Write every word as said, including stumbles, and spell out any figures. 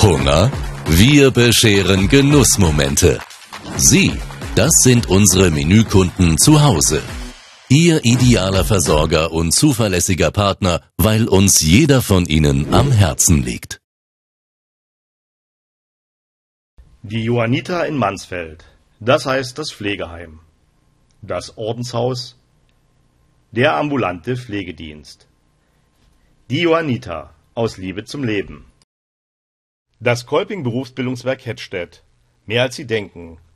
Hunger? Wir bescheren Genussmomente. Sie, das sind unsere Menükunden zu Hause. Ihr idealer Versorger und zuverlässiger Partner, weil uns jeder von ihnen am Herzen liegt. Die Johanniter in Mansfeld, das heißt das Pflegeheim, das Ordenshaus, der ambulante Pflegedienst. Die Johanniter aus Liebe zum Leben. Das Kolping Berufsbildungswerk Hettstedt, mehr als Sie denken.